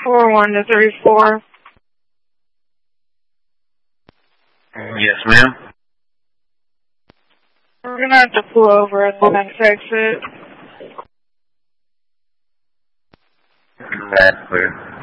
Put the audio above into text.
41 to 34. Yes, ma'am. We're going to have to pull over at the next exit. That's clear.